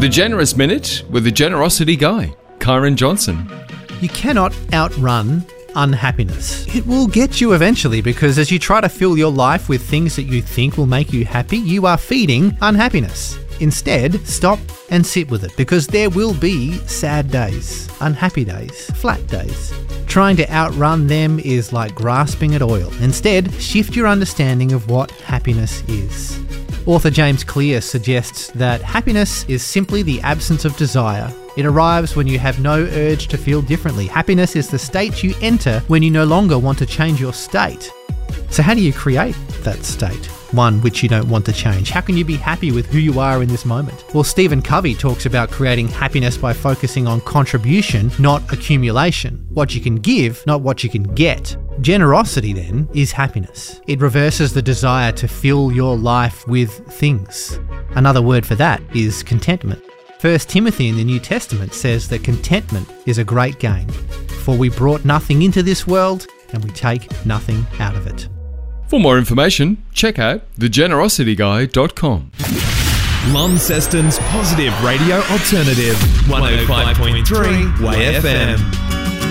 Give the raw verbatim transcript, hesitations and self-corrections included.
The Generous Minute with the Generosity Guy, Kyron Johnson. You cannot outrun unhappiness. It will get you eventually, because as you try to fill your life with things that you think will make you happy, you are feeding unhappiness. Instead, stop and sit with it, because there will be sad days, unhappy days, flat days. Trying to outrun them is like grasping at oil. Instead, shift your understanding of what happiness is. Author James Clear suggests that happiness is simply the absence of desire. It arrives when you have no urge to feel differently. Happiness is the state you enter when you no longer want to change your state. So how do you create that state? One which you don't want to change. How can you be happy with who you are in this moment? Well, Stephen Covey talks about creating happiness by focusing on contribution, not accumulation. What you can give, not what you can get. Generosity, then, is happiness. It reverses the desire to fill your life with things. Another word for that is contentment. First Timothy in the New Testament says that contentment is a great gain, for we brought nothing into this world and we take nothing out of it. For more information, check out the generosity guy dot com. Launceston's Positive Radio Alternative, one oh five point three Way F M.